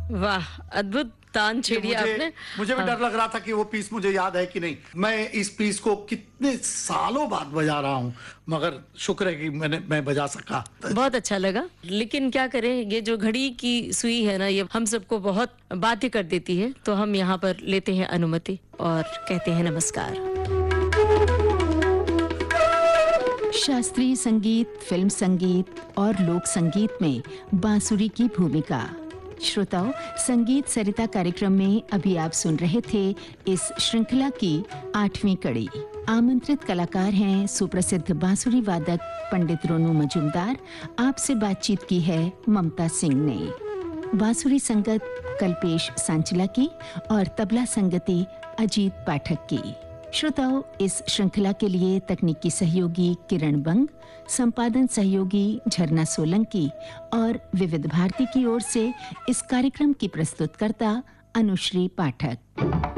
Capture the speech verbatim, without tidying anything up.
वाह, अद्भुत तान छेड़ी आपने। मुझे भी डर लग रहा था कि वो पीस मुझे याद है कि नहीं। मैं इस पीस को कितने सालों बाद बजा रहा हूँ, मगर शुक्र है कि मैंने मैं बजा सका। बहुत अच्छा लगा, लेकिन क्या करें, ये जो घड़ी की सुई है ना, ये हम सबको बहुत बाध्य कर देती है। तो हम यहाँ पर लेते हैं अनुमति और कहते हैं नमस्कार। शास्त्रीय संगीत, फिल्म संगीत और लोक संगीत में बांसुरी की भूमिका। श्रोताओं, संगीत सरिता कार्यक्रम में अभी आप सुन रहे थे इस श्रृंखला की आठवीं कड़ी। आमंत्रित कलाकार हैं सुप्रसिद्ध बांसुरी वादक पंडित रोनू मजूमदार। आपसे बातचीत की है ममता सिंह ने। बांसुरी संगत कल्पेश सांचला की और तबला संगति अजीत पाठक की। श्रोताओं, इस श्रृंखला के लिए तकनीकी सहयोगी किरण बंग, संपादन सहयोगी झरना सोलंकी और विविध भारती की ओर से इस कार्यक्रम की प्रस्तुतकर्ता अनुश्री पाठक।